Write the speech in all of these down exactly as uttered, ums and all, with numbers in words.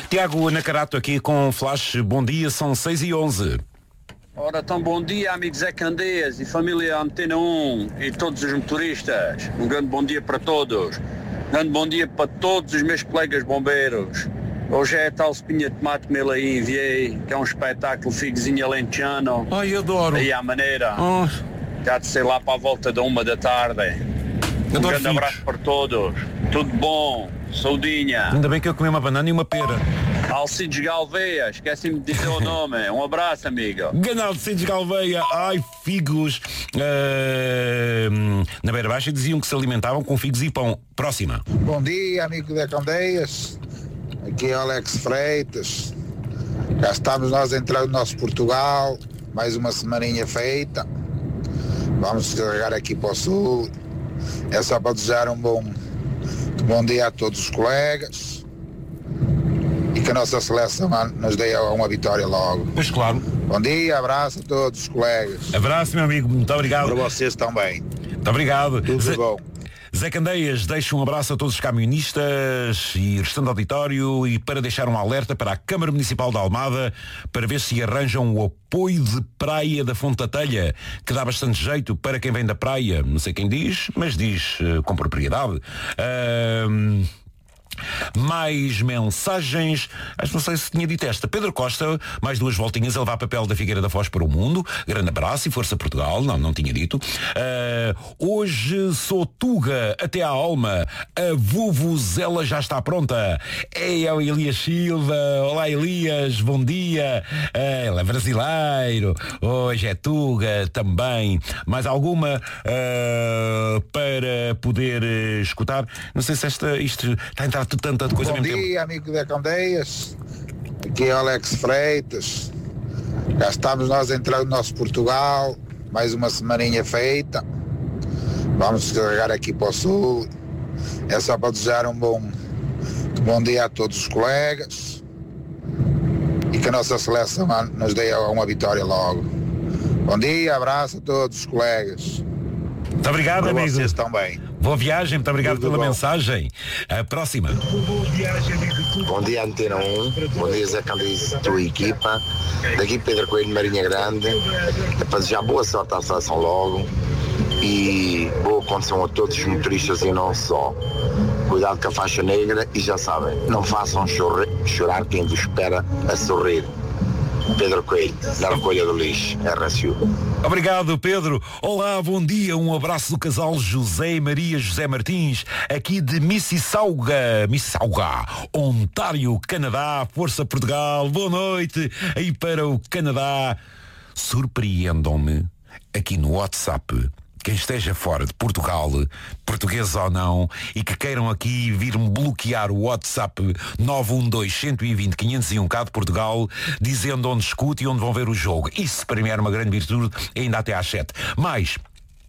Tiago Nacarato aqui com Flash. Bom dia, são seis e onze. Ora, então bom dia, amigos Zé Candeias e família Antena um e todos os motoristas. Um grande bom dia para todos. Um grande bom dia para todos os meus colegas bombeiros. Hoje é a tal espinha de tomate que me aí enviei, que é um espetáculo figozinho alentejano. Ai, adoro. Aí à maneira. Oh. Já de ser lá para a volta da uma da tarde. Um Adoro grande figos. abraço para todos. Tudo bom. Saudinha. Ainda bem que eu comi uma banana e uma pera. Alcides Galveia, esqueci-me de dizer o nome. Um abraço, amigo. Ganal de Alcides Galveia. Ai, figos. Uh, na Beira Baixa diziam que se alimentavam com figos e pão. Próxima. Bom dia, amigo da Candeias. Aqui é Alex Freitas. Já estamos nós entrando no nosso Portugal. Mais uma semaninha feita. Vamos carregar aqui para o sul. É só para desejar um bom, bom dia a todos os colegas. E que a nossa seleção nos dê uma vitória logo. Pois claro. Bom dia, abraço a todos os colegas. Abraço, meu amigo. Muito obrigado. Para vocês também. Muito obrigado. Tudo Zé... bom. Zé Candeias deixa um abraço a todos os camionistas e restante auditório e para deixar um alerta para a Câmara Municipal de Almada para ver se arranjam o apoio de praia da Fonte da Telha, que dá bastante jeito para quem vem da praia. Não sei quem diz, mas diz uh, com propriedade. Uh... Mais mensagens. Acho que não sei se tinha dito esta. Pedro Costa, mais duas voltinhas a levar papel da Figueira da Foz para o mundo. Grande abraço e força Portugal. Não, não tinha dito. Uh, hoje sou Tuga até à alma. A vuvuzela já está pronta. É o Elias Silva. Olá, Elias, bom dia. Uh, ele é brasileiro. Hoje é Tuga também. Mais alguma uh, para poder uh, escutar? Não sei se esta, isto está a entrar tanta coisa Bom ao mesmo dia, tempo. amigo da Candeias. Aqui é Alex Freitas. Já estamos nós entrando no nosso Portugal. Mais uma semaninha feita. Vamos carregar aqui para o sul. É só para desejar um bom, bom dia a todos os colegas. E que a nossa seleção nos dê uma vitória logo. Bom dia, abraço a todos os colegas. Muito obrigado, para amigo. vocês também. Boa viagem, muito obrigado Tudo pela bom. mensagem. A próxima. Bom dia, Antena um. Bom dia, Zé Candeias e tua equipa. Daqui Pedro Coelho, Marinha Grande. É para desejar boa sorte à seleção logo. E boa condição a todos os motoristas e não só. Cuidado com a faixa negra e já sabem, não façam chorre- chorar quem vos espera a sorrir. Pedro Coelho, da recolha do lixo, R S U. Obrigado, Pedro. Olá, bom dia. Um abraço do casal José e Maria José Martins, aqui de Mississauga, Mississauga, Ontário, Canadá. Força Portugal. Boa noite. Aí para o Canadá. Surpreendam-me aqui no WhatsApp. Quem esteja fora de Portugal, português ou não, e que queiram aqui vir-me bloquear o WhatsApp nove um dois, um dois zero, quinhentos e um cá de Portugal, dizendo onde escuta e onde vão ver o jogo. Isso para mim era uma grande virtude, ainda até às sete. Mas...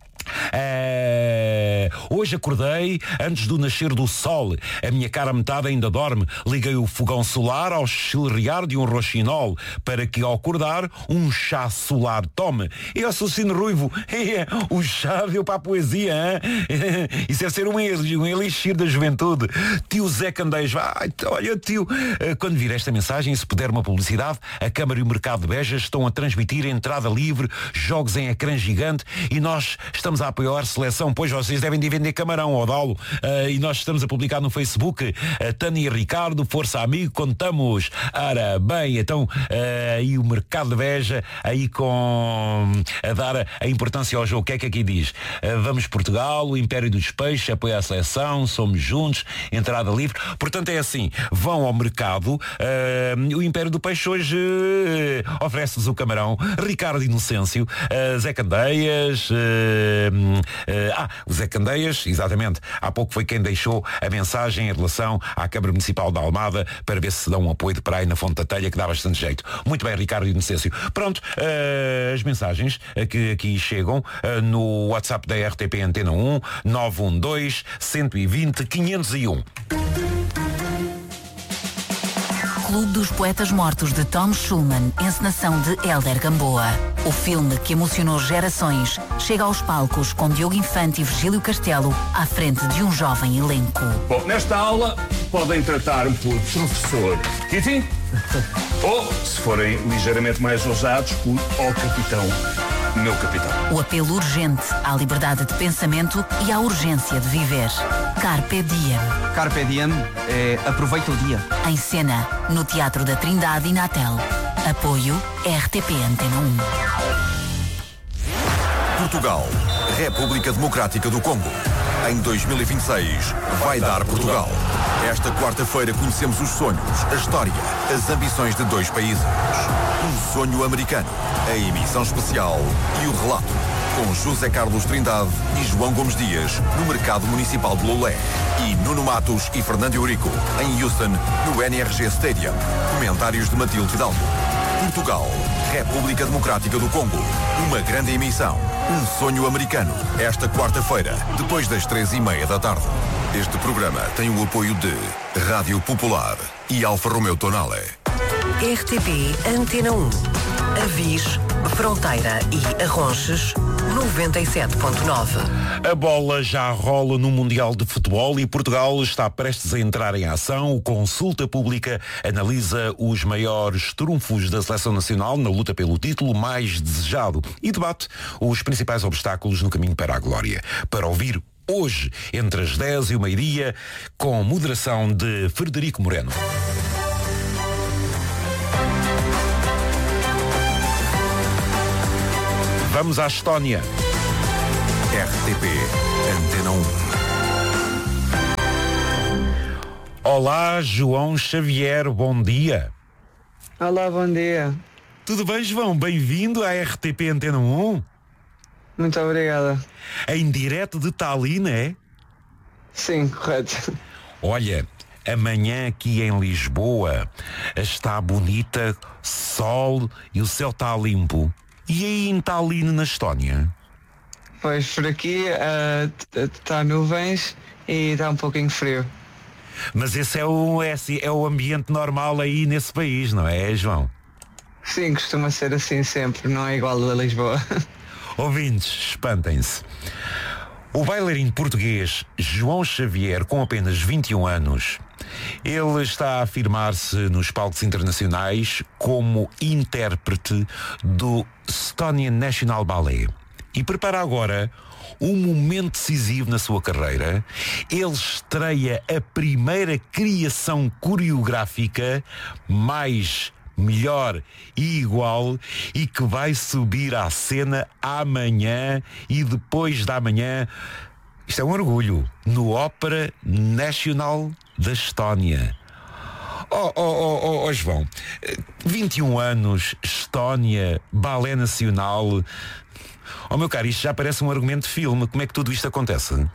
É... hoje acordei antes do nascer do sol. A minha cara metade ainda dorme. Liguei o fogão solar ao chilrear de um roxinol para que ao acordar um chá solar tome. E ao Sucino Ruivo, o chá deu para a poesia, hein? Isso deve ser um, um elixir da juventude. Tio Zé Candeias, vai, olha tio, quando vir esta mensagem, se puder uma publicidade, a Câmara e o Mercado de Beja estão a transmitir entrada livre, jogos em ecrã gigante e nós estamos a apoiar a seleção, pois vocês devem de vender camarão ou dá-lo, uh, e nós estamos a publicar no Facebook, uh, Tânia e Ricardo, força amigo, contamos. Ora bem, então uh, aí o Mercado de Beja aí com a dar a, a importância ao jogo. O que é que aqui diz? Uh, vamos Portugal, o Império dos Peixes apoia a seleção, somos juntos, entrada livre. Portanto é assim, vão ao mercado, uh, o Império do Peixe hoje uh, oferece-vos o camarão. Ricardo Inocêncio, uh, Zé Candeias, uh, Uh, ah, o Zé Candeias, exatamente, há pouco foi quem deixou a mensagem em relação à Câmara Municipal de Almada para ver se dão um apoio de praia na Fonte da Telha, que dá bastante jeito. Muito bem, Ricardo Inocêncio. Pronto, uh, as mensagens uh, que aqui chegam uh, no WhatsApp da R T P Antena um, nove um dois, um dois zero, quinhentos e um. Clube dos Poetas Mortos de Tom Schulman, encenação de Hélder Gamboa. O filme que emocionou gerações chega aos palcos com Diogo Infante e Virgílio Castelo à frente de um jovem elenco. Bom, nesta aula podem tratar-me por professor Kitty ou, se forem ligeiramente mais ousados, por ó capitão, meu capitão. O apelo urgente à liberdade de pensamento e à urgência de viver. Carpe Diem. Carpe Diem é aproveita o dia. Em cena, no Teatro da Trindade e na Tel. Apoio R T P Antena um. Portugal, República Democrática do Congo. Em dois mil e vinte e seis, vai dar Portugal. Esta quarta-feira conhecemos os sonhos, a história, as ambições de dois países. Um sonho americano, a emissão especial e o relato, com José Carlos Trindade e João Gomes Dias, no Mercado Municipal de Loulé. E Nuno Matos e Fernando Eurico, em Houston, no N R G Stadium. Comentários de Matilde Fidalgo. Portugal, República Democrática do Congo. Uma grande emissão. Um sonho americano. Esta quarta-feira, depois das três e meia da tarde. Este programa tem o apoio de Rádio Popular e Alfa Romeo Tonale. R T P Antena um. Avis, Fronteira e Arronches, noventa e sete ponto nove. A bola já rola no Mundial de Futebol e Portugal está prestes a entrar em ação. O Consulta Pública analisa os maiores trunfos da Seleção Nacional na luta pelo título mais desejado e debate os principais obstáculos no caminho para a glória. Para ouvir hoje, entre as dez e o meio-dia, com moderação de Frederico Moreno. Vamos à Estónia. R T P Antena um. Olá, João Xavier, bom dia. Olá, bom dia. Tudo bem, João? Bem-vindo à R T P Antena um. Muito obrigada. Em direto de Tallinn, é? Sim, correto. Olha, amanhã aqui em Lisboa está bonita, sol e o céu está limpo. E aí em Tallinn, na Estónia? Pois, por aqui está uh, nuvens e está um pouquinho frio. Mas esse é o, é, é o ambiente normal aí nesse país, não é, João? Sim, costuma ser assim sempre, não é igual a Lisboa. Ouvintes, espantem-se. O bailarino português João Xavier, com apenas vinte e um anos, ele está a afirmar-se nos palcos internacionais como intérprete do Estonian National Ballet e prepara agora um momento decisivo na sua carreira. Ele estreia a primeira criação coreográfica mais, melhor e igual e que vai subir à cena amanhã e depois da manhã. Isto é um orgulho, no Ópera Nacional da Estónia. Oh, oh, oh, oh, oh João, vinte e um anos, Estónia, balé nacional. Oh meu caro, isto já parece um argumento de filme. Como é que tudo isto acontece? Uh,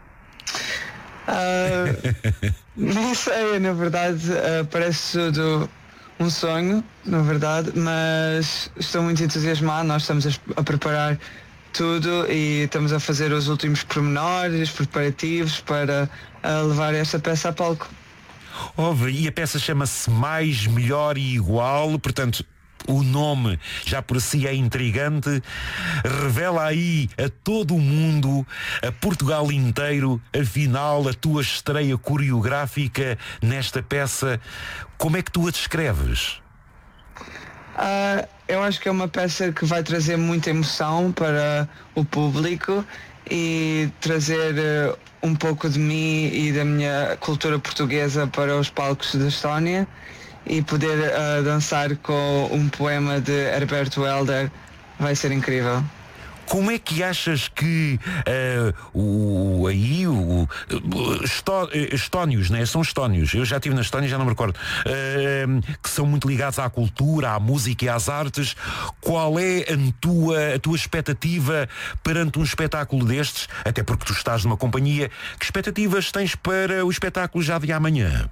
não sei, na verdade, uh, parece tudo um sonho, na verdade, mas estou muito entusiasmado. Nós estamos a, a preparar tudo e estamos a fazer os últimos pormenores, preparativos para uh, levar esta peça a palco. Ouve, e a peça chama-se Mais, Melhor e Igual, portanto, o nome já por si é intrigante, revela aí a todo o mundo, a Portugal inteiro, afinal, a tua estreia coreográfica nesta peça. Como é que tu a descreves? Uh, eu acho que é uma peça que vai trazer muita emoção para o público e trazer uh, um pouco de mim e da minha cultura portuguesa para os palcos da Estónia e poder uh, dançar com um poema de Herberto Helder vai ser incrível. Como é que achas que uh, o, aí o, o estó, estónios, né? São estónios, eu já estive na Estónia, já não me recordo, uh, que são muito ligados à cultura, à música e às artes. Qual é a tua, a tua expectativa perante um espetáculo destes? Até porque tu estás numa companhia. Que expectativas tens para o espetáculo já de amanhã?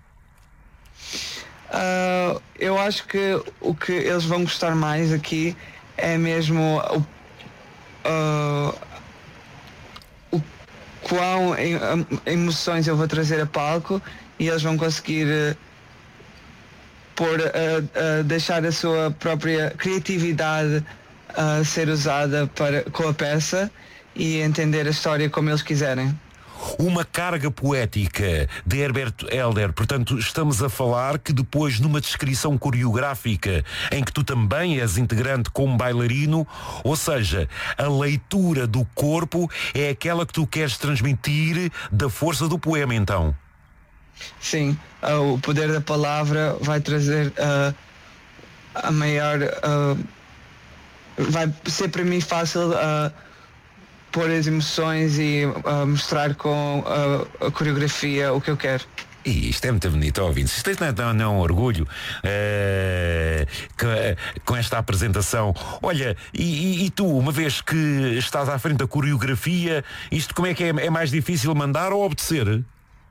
Uh, eu acho que o que eles vão gostar mais aqui é mesmo o Uh, o quão em, emoções eu vou trazer a palco e eles vão conseguir uh, por uh, uh, deixar a sua própria criatividade uh, ser usada para, com a peça e entender a história como eles quiserem. Uma carga poética de Herbert Helder. Portanto, estamos a falar que depois, numa descrição coreográfica em que tu também és integrante como bailarino, ou seja, a leitura do corpo é aquela que tu queres transmitir da força do poema, então. Sim, uh, o poder da palavra vai trazer uh, a maior... Uh, vai ser para mim fácil... Uh, pôr as emoções e uh, mostrar com uh, a coreografia o que eu quero. E isto é muito bonito, ouvintes. Isto não é, não é um orgulho uh, com, com esta apresentação. Olha, e, e tu, uma vez que estás à frente da coreografia, isto como é que é? É mais difícil mandar ou obedecer? Uh,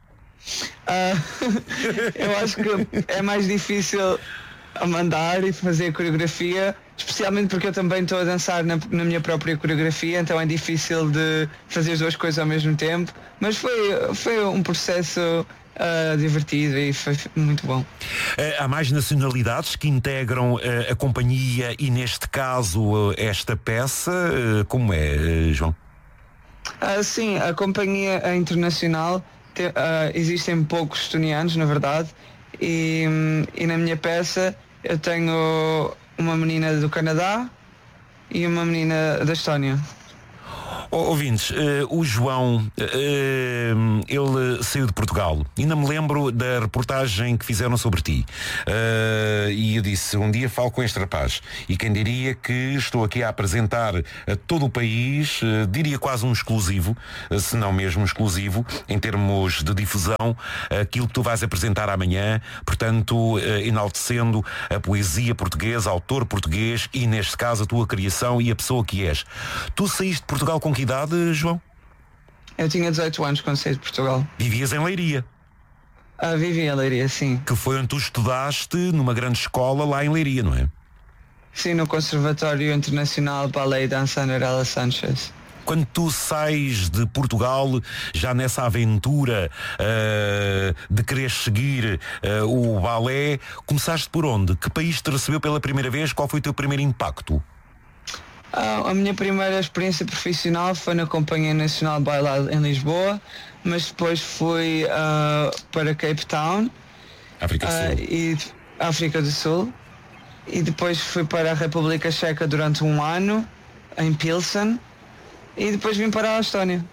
eu acho que é mais difícil a mandar e fazer a coreografia, especialmente porque eu também estou a dançar na, na minha própria coreografia, então é difícil de fazer as duas coisas ao mesmo tempo, mas foi, foi um processo uh, divertido e foi muito bom. Há mais nacionalidades que integram uh, a companhia e, neste caso, uh, esta peça, uh, como é, uh, João? Uh, sim, a companhia é internacional, te, uh, existem poucos estonianos, na verdade, e, e na minha peça eu tenho uma menina do Canadá e uma menina da Estónia. Oh, ouvintes, uh, o João, uh, ele saiu de Portugal. Ainda me lembro da reportagem que fizeram sobre ti. Uh, e eu disse, um dia falo com este rapaz. E quem diria que estou aqui a apresentar a todo o país, uh, diria quase um exclusivo, uh, se não mesmo exclusivo, em termos de difusão, aquilo que tu vais apresentar amanhã. Portanto, uh, enaltecendo a poesia portuguesa, autor português e, neste caso, a tua criação e a pessoa que és. Tu saíste de Portugal com que idade, João? Eu tinha dezoito anos quando saí de Portugal. Vivias em Leiria? Ah, vivi em Leiria, sim. Que foi onde tu estudaste numa grande escola lá em Leiria, não é? Sim, no Conservatório Internacional Ballet e Dança Nerela Sanchez. Quando tu sais de Portugal, já nessa aventura uh, de querer seguir uh, o balé, começaste por onde? Que país te recebeu pela primeira vez? Qual foi o teu primeiro impacto? Ah, a minha primeira experiência profissional foi na Companhia Nacional de Bailado em Lisboa, mas depois fui uh, para Cape Town, África do Sul. Uh, e África do Sul, e depois fui para a República Checa durante um ano, em Pilsen, e depois vim para a Estónia.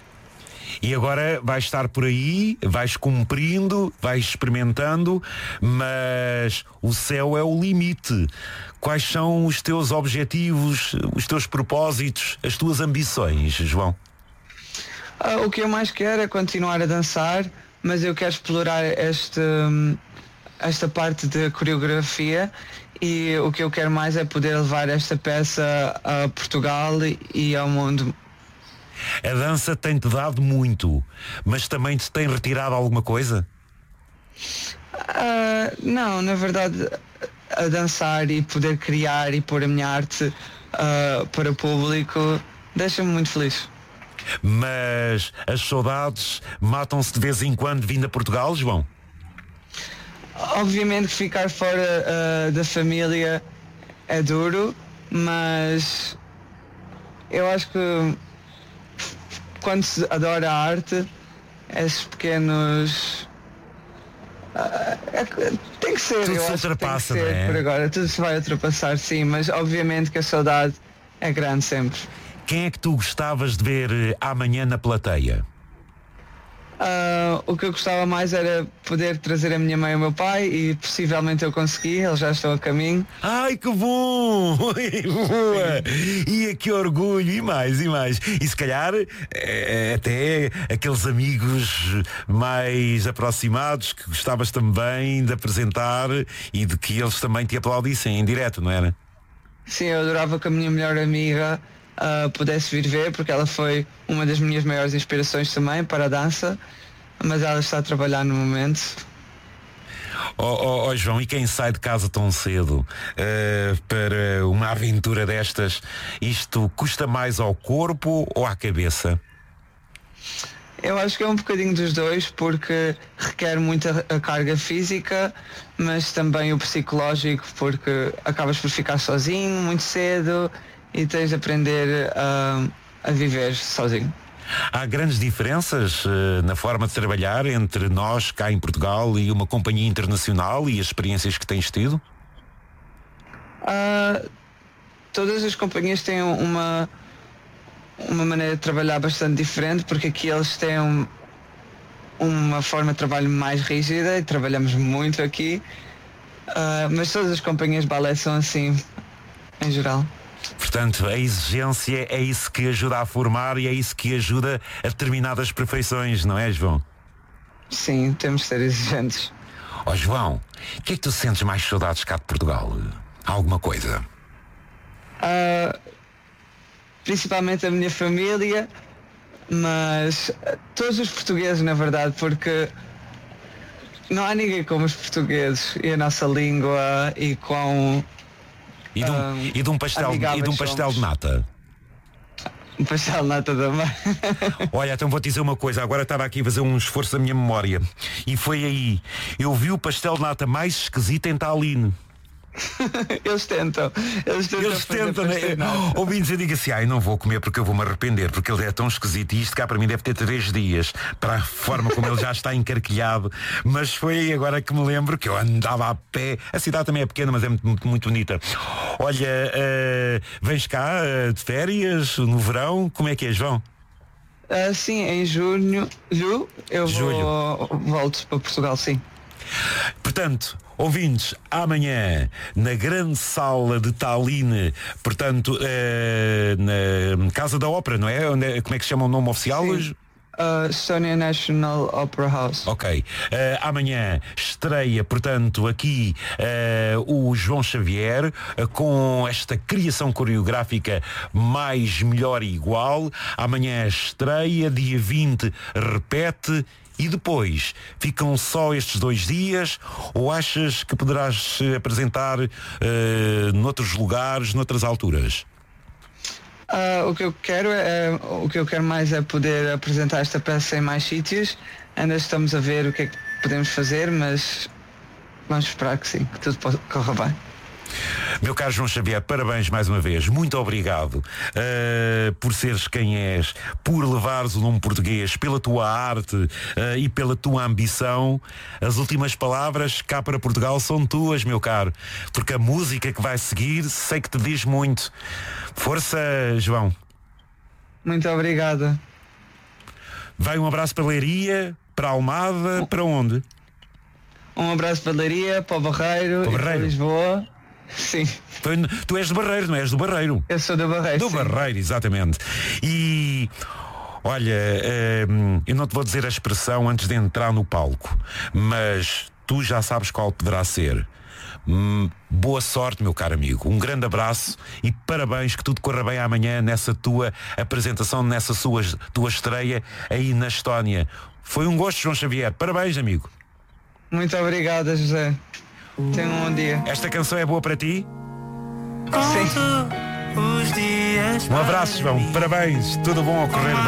E agora vais estar por aí, vais cumprindo, vais experimentando, mas o céu é o limite. Quais são os teus objetivos, os teus propósitos, as tuas ambições, João? Ah, o que eu mais quero é continuar a dançar, mas eu quero explorar este, esta parte de coreografia, e o que eu quero mais é poder levar esta peça a Portugal e ao mundo. A dança tem-te dado muito, mas também te tem retirado alguma coisa? Uh, não, na verdade, a dançar e poder criar e pôr a minha arte uh, para o público deixa-me muito feliz. Mas as saudades matam-se de vez em quando vindo a Portugal, João? Obviamente que ficar fora uh, da família é duro, mas eu acho que quando se adora a arte, esses pequenos... Uh, é, tem que ser, tudo eu se acho ultrapassa, que tem que ser, não é? por agora. Tudo se vai ultrapassar, sim, mas obviamente que a saudade é grande sempre. Quem é que tu gostavas de ver amanhã na plateia? Uh, o que eu gostava mais era poder trazer a minha mãe e o meu pai, e possivelmente eu consegui, eles já estão a caminho. Ai, que bom! Boa! E que orgulho! E mais, e mais. E se calhar é, até aqueles amigos mais aproximados que gostavas também de apresentar e de que eles também te aplaudissem em direto, não era? Sim, eu adorava que a minha melhor amiga Uh, pudesse vir ver, porque ela foi uma das minhas maiores inspirações também para a dança, mas ela está a trabalhar no momento. Oh, oh, oh João, e quem sai de casa tão cedo uh, para uma aventura destas, isto custa mais ao corpo ou à cabeça? Eu acho que é um bocadinho dos dois, porque requer muita a carga física, mas também o psicológico, porque acabas por ficar sozinho muito cedo e tens de aprender a, a viver sozinho. Há grandes diferenças uh, na forma de trabalhar entre nós cá em Portugal e uma companhia internacional e as experiências que tens tido? Uh, todas as companhias têm uma, uma maneira de trabalhar bastante diferente, porque aqui eles têm um, uma forma de trabalho mais rígida e trabalhamos muito aqui, uh, mas todas as companhias balé são assim, em geral. Portanto, a exigência é isso que ajuda a formar e é isso que ajuda a determinadas perfeições, não é, João? Sim, temos de ser exigentes. Ó, João, o que é que tu sentes mais saudades cá de Portugal? Alguma coisa? Uh, principalmente a minha família, mas todos os portugueses, na verdade, porque não há ninguém como os portugueses e a nossa língua e com... E de um, um, e de um pastel, e de um pastel somos. de nata. Um pastel de nata também. Olha, então vou-te dizer uma coisa. Agora estava aqui a fazer um esforço da minha memória. E foi aí. Eu vi o pastel de nata mais esquisito em Tallinn. Eles tentam. Eles tentam, Eles tentam né? Ouvindo eu digo assim, ai, não vou comer porque eu vou-me arrepender, porque ele é tão esquisito e isto cá para mim deve ter três dias para a forma como ele já está encarquilhado. Mas foi aí agora que me lembro que eu andava a pé. A cidade também é pequena, mas é muito, muito, muito bonita. Olha, uh, vens cá uh, de férias no verão, como é que é, João? Uh, sim, em junho, julho, eu Julho. Vou, volto para Portugal, sim. Portanto, ouvintes, amanhã na grande sala de Tallinn, portanto, eh, na Casa da Ópera, não é? Como é que se chama o nome oficial hoje? Uh, Estonia National Opera House. Ok. Uh, amanhã estreia, portanto, aqui uh, o João Xavier uh, com esta criação coreográfica Mais, Melhor e Igual. Amanhã estreia, dia vinte repete. E depois, ficam só estes dois dias ou achas que poderás apresentar uh, noutros lugares, noutras alturas? Uh, o que eu quero é, o que eu quero mais é poder apresentar esta peça em mais sítios. Ainda estamos a ver o que é que podemos fazer, mas vamos esperar que sim, que tudo corra bem. Meu caro João Xavier, parabéns mais uma vez. Muito obrigado uh, por seres quem és, por levares o nome português, pela tua arte uh, e pela tua ambição. As últimas palavras cá para Portugal são tuas, meu caro, porque a música que vai seguir sei que te diz muito. Força, João. Muito obrigada. Vai um abraço para Leiria, para Almada, para onde? Um abraço para Leiria, para o Barreiro, para, e para Lisboa. Sim. Tu és do Barreiro, não és do Barreiro? Eu sou do Barreiro. Do sim. Barreiro, exatamente. E olha, eu não te vou dizer a expressão antes de entrar no palco, mas tu já sabes qual poderá ser. Boa sorte, meu caro amigo. Um grande abraço e parabéns, que tudo corra bem amanhã nessa tua apresentação, nessa sua, tua estreia aí na Estónia. Foi um gosto, João Xavier. Parabéns, amigo. Muito obrigada, José. Tenha um bom dia. Esta canção é boa para ti? Sim. Um abraço, João. Parabéns. Tudo bom a correr bem.